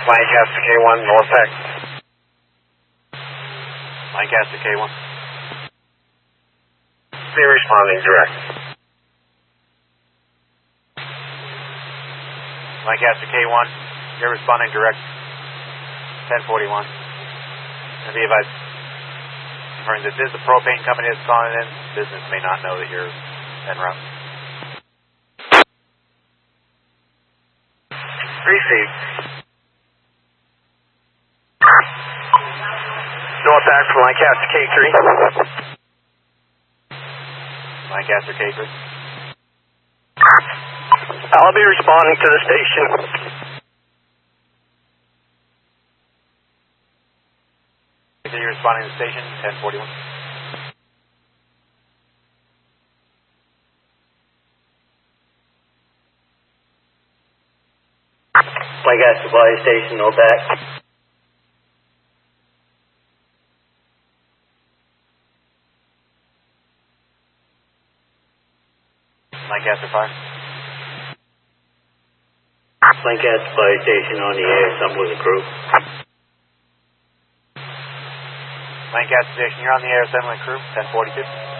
Lancaster K1, North Tech. Lancaster K1. Be responding direct. Lancaster K1, you're responding direct. 1041. And be advised, this is the propane company that's calling in. Business may not know that you're en route. Receive. North back from Lancaster K3. Lancaster K3. I'll be responding to the station. You're responding to the station, 1041. Lancaster Fire Station, North back. Lancaster Fire. Lancaster Fire Station on the air, some with the crew. Lancaster Station, you're on the air, assembling crew, 1042.